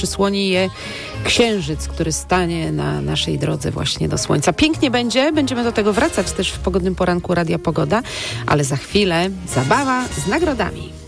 przysłoni je księżyc, który stanie na naszej drodze właśnie do słońca. Pięknie będzie, będziemy do tego wracać też w Pogodnym Poranku Radia Pogoda, ale za chwilę zabawa z nagrodami.